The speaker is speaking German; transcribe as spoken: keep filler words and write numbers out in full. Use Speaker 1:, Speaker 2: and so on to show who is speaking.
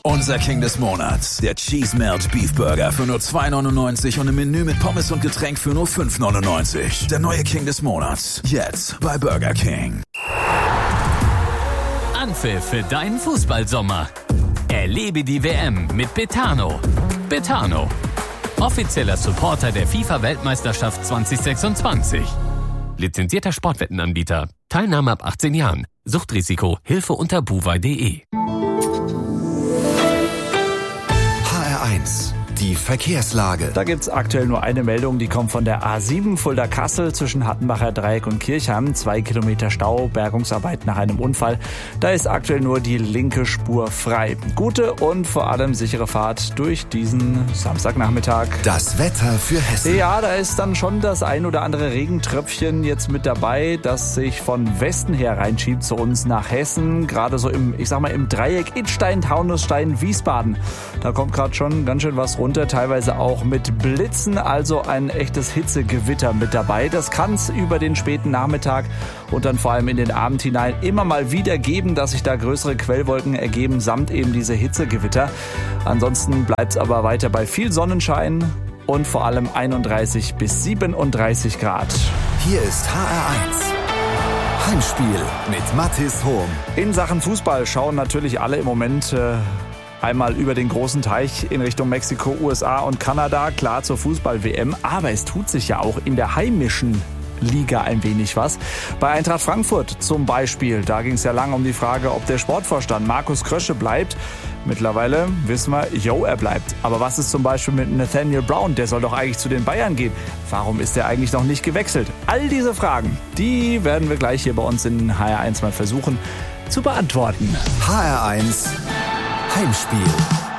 Speaker 1: Unser King des Monats, der Cheese Melt Beef Burger für nur zwei neunundneunzig und im Menü mit Pommes und Getränk für nur fünf neunundneunzig. Der neue King des Monats, jetzt bei Burger King.
Speaker 2: Anpfiff für deinen Fußballsommer. Erlebe die W M mit Betano. Betano, offizieller Supporter der FIFA-Weltmeisterschaft zwanzig sechsundzwanzig. Lizenzierter Sportwettenanbieter. Teilnahme ab achtzehn Jahren. Suchtrisiko. Hilfe unter buwei punkt de.
Speaker 3: H R eins. Die Verkehrslage.
Speaker 4: Da gibt's aktuell nur eine Meldung, die kommt von der A sieben Fulda-Kassel zwischen Hattenbacher Dreieck und Kirchheim. Zwei Kilometer Stau, Bergungsarbeit nach einem Unfall. Da ist aktuell nur die linke Spur frei. Gute und vor allem sichere Fahrt durch diesen Samstagnachmittag.
Speaker 3: Das Wetter für Hessen.
Speaker 4: Ja, da ist dann schon das ein oder andere Regentröpfchen jetzt mit dabei, das sich von Westen her reinschiebt zu uns nach Hessen. Gerade so im, ich sag mal, im Dreieck Idstein, Taunusstein, Wiesbaden. Da kommt gerade schon ganz schön was runter. Teilweise auch mit Blitzen, also ein echtes Hitzegewitter mit dabei. Das kann es über den späten Nachmittag und dann vor allem in den Abend hinein immer mal wieder geben, dass sich da größere Quellwolken ergeben, samt eben diese Hitzegewitter. Ansonsten bleibt es aber weiter bei viel Sonnenschein und vor allem einunddreißig bis siebenunddreißig Grad.
Speaker 3: Hier ist H R eins. Heimspiel mit Mathis Hohm.
Speaker 4: In Sachen Fußball schauen natürlich alle im Moment äh, einmal über den großen Teich in Richtung Mexiko, U S A und Kanada, klar zur Fußball-W M. Aber es tut sich ja auch in der heimischen Liga ein wenig was. Bei Eintracht Frankfurt zum Beispiel, da ging es ja lange um die Frage, ob der Sportvorstand Markus Krösche bleibt. Mittlerweile wissen wir, jo, er bleibt. Aber was ist zum Beispiel mit Nathaniel Brown? Der soll doch eigentlich zu den Bayern gehen. Warum ist er eigentlich noch nicht gewechselt? All diese Fragen, die werden wir gleich hier bei uns in H R eins mal versuchen zu beantworten.
Speaker 3: H R eins Heimspiel.